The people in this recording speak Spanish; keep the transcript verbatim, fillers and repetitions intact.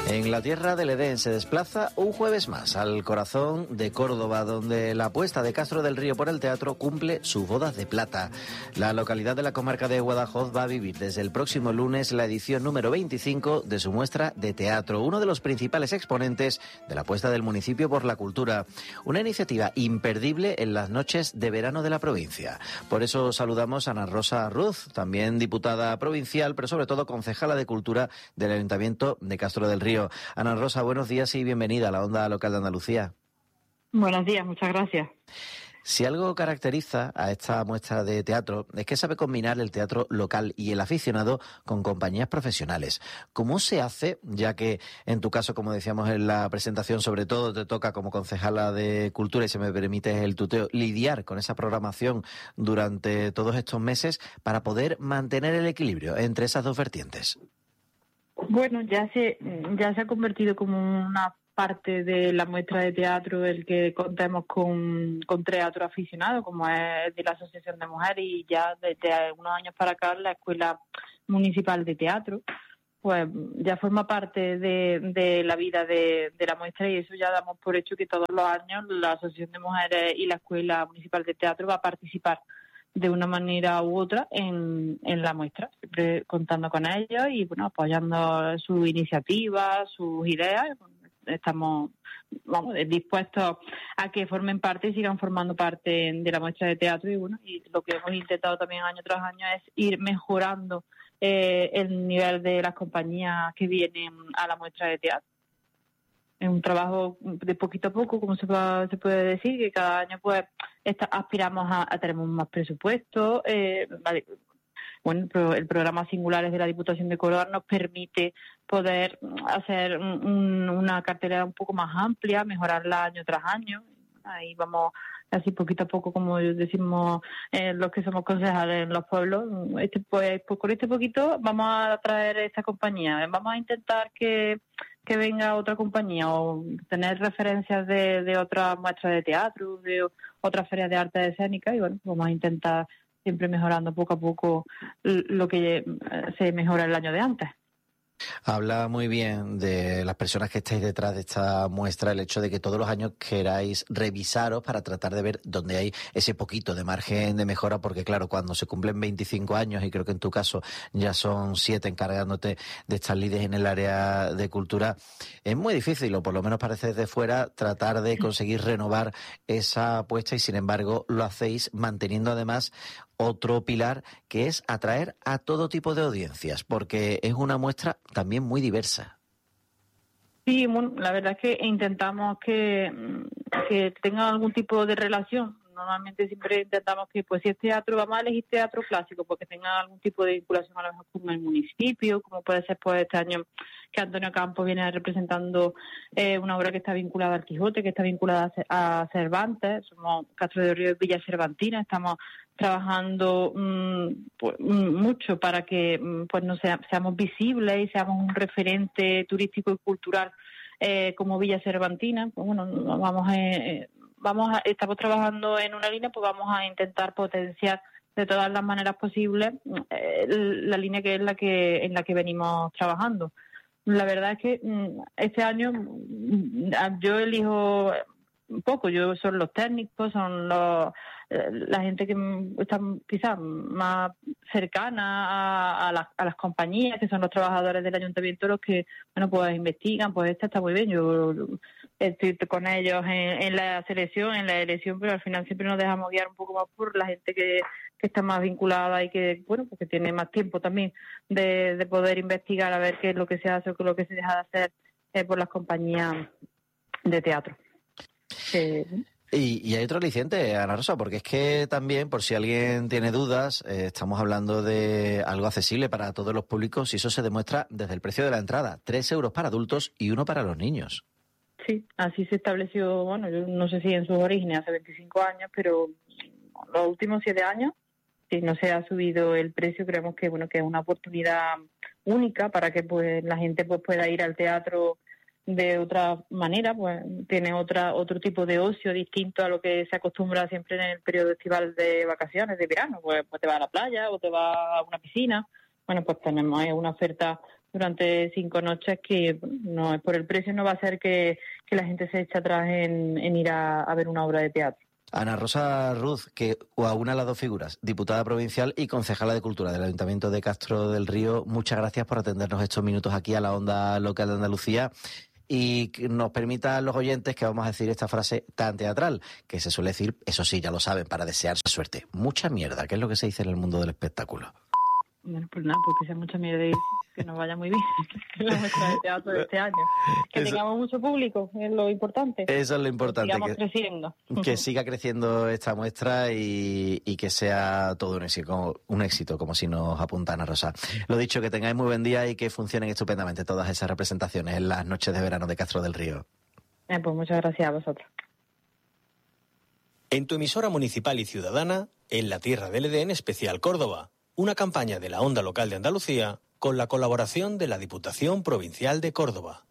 En la tierra del Edén se desplaza un jueves más al corazón de Córdoba, donde la apuesta de Castro del Río por el teatro cumple sus bodas de plata. La localidad de la comarca de Guadajoz va a vivir desde el próximo lunes la edición número veinticinco de su muestra de teatro, uno de los principales exponentes de la apuesta del municipio por la cultura. Una iniciativa imperdible en las noches de verano de la provincia. Por eso saludamos a Ana Rosa Ruz, también diputada provincial, pero sobre todo concejala de Cultura del Ayuntamiento de Castro del Río. Ana Rosa, buenos días y bienvenida a la Onda Local de Andalucía. Buenos días, muchas gracias. Si algo caracteriza a esta muestra de teatro es que sabe combinar el teatro local y el aficionado con compañías profesionales. ¿Cómo se hace, ya que en tu caso, como decíamos en la presentación, sobre todo te toca como concejala de Cultura y se me permite el tuteo, lidiar con esa programación durante todos estos meses para poder mantener el equilibrio entre esas dos vertientes? Bueno, ya se ya se ha convertido como una parte de la muestra de teatro el que contemos con, con teatro aficionado, como es de la Asociación de Mujeres, y ya desde algunos años para acá la Escuela Municipal de Teatro, pues ya forma parte de, de la vida de, de la muestra, y eso ya damos por hecho que todos los años la Asociación de Mujeres y la Escuela Municipal de Teatro va a participar de una manera u otra en, en la muestra, siempre contando con ellos y bueno, apoyando sus iniciativas, sus ideas. Estamos vamos dispuestos a que formen parte y sigan formando parte de la muestra de teatro, y bueno, y lo que hemos intentado también año tras año es ir mejorando eh, el nivel de las compañías que vienen a la muestra de teatro. Es un trabajo de poquito a poco, como se, va, se puede decir, que cada año pues está, aspiramos a, a tener más presupuesto. Eh, vale. Bueno, el programa Singulares de la Diputación de Córdoba nos permite poder hacer un, una cartelera un poco más amplia, mejorarla año tras año. Ahí vamos así poquito a poco, como decimos eh, los que somos concejales en los pueblos. Este, pues, pues con este poquito vamos a traer esta compañía. Vamos a intentar que que venga otra compañía o tener referencias de, de otras muestras de teatro, de otras ferias de arte escénica, y bueno, vamos a intentar siempre mejorando poco a poco lo que se mejora el año de antes. Habla muy bien de las personas que estáis detrás de esta muestra, el hecho de que todos los años queráis revisaros para tratar de ver dónde hay ese poquito de margen de mejora, porque claro, cuando se cumplen veinticinco años, y creo que en tu caso ya son siete encargándote de estas lides en el área de cultura, es muy difícil, o por lo menos parece desde fuera, tratar de conseguir renovar esa apuesta, y sin embargo lo hacéis manteniendo además otro pilar, que es atraer a todo tipo de audiencias, porque es una muestra también muy diversa. Sí, bueno, la verdad es que intentamos que, que tengan algún tipo de relación. Normalmente siempre intentamos que, pues si es teatro, vamos a elegir teatro clásico, porque tenga algún tipo de vinculación a lo mejor con el municipio, como puede ser pues este año que Antonio Campos viene representando eh, una obra que está vinculada al Quijote, que está vinculada a Cervantes. Somos Castro del Río y Villa Cervantina, estamos trabajando mmm, pues, mucho para que pues no sea, seamos visibles y seamos un referente turístico y cultural eh, como Villa Cervantina. Pues bueno, vamos a, eh, vamos a, estamos trabajando en una línea, pues vamos a intentar potenciar de todas las maneras posibles eh, la línea que es la que en la que venimos trabajando. La verdad es que mmm, este año mmm, yo elijo un poco, yo son los técnicos, son los la gente que está quizás más cercana a, a, las, a las compañías, que son los trabajadores del ayuntamiento, los que, bueno, pues investigan, pues esta está muy bien, yo estoy con ellos en, en la selección, en la elección, pero al final siempre nos dejamos guiar un poco más por la gente que, que está más vinculada y que, bueno, pues que tiene más tiempo también de, de poder investigar a ver qué es lo que se hace o qué es lo que se deja de hacer eh, por las compañías de teatro. Eh, Y, y hay otro aliciente, Ana Rosa, porque es que también, por si alguien tiene dudas, eh, estamos hablando de algo accesible para todos los públicos, y eso se demuestra desde el precio de la entrada, tres euros para adultos y uno para los niños. Sí, así se estableció, bueno, yo no sé si en sus orígenes hace veinticinco años, pero los últimos siete años, si no se ha subido el precio, creemos que bueno que es una oportunidad única para que pues la gente pues pueda ir al teatro de otra manera, pues tiene otra otro tipo de ocio distinto a lo que se acostumbra siempre en el periodo estival de vacaciones, de verano, pues, pues te vas a la playa o te vas a una piscina. Bueno, pues tenemos una oferta durante cinco noches, que no por el precio no va a ser que, que la gente se eche atrás en, en ir a, a ver una obra de teatro. Ana Rosa Ruz, que aúna las dos figuras, diputada provincial y concejala de Cultura del Ayuntamiento de Castro del Río, muchas gracias por atendernos estos minutos aquí a la Onda Local de Andalucía y que nos permita a los oyentes que vamos a decir esta frase tan teatral, que se suele decir, eso sí, ya lo saben, para desear suerte. Mucha mierda, que es lo que se dice en el mundo del espectáculo. Bueno, pues nada, porque sea mucha mierda y que nos vaya muy bien la muestra de teatro de este año. Que eso, tengamos mucho público, es lo importante. Eso es lo importante. Que sigamos que, creciendo. Que siga creciendo esta muestra y, y que sea todo un éxito, un éxito, como si nos apunta Ana Rosa. Lo dicho, que tengáis muy buen día y que funcionen estupendamente todas esas representaciones en las noches de verano de Castro del Río. Eh, pues muchas gracias a vosotros. En tu emisora municipal y ciudadana, en la tierra del Edén Especial Córdoba. Una campaña de la Onda Local de Andalucía con la colaboración de la Diputación Provincial de Córdoba.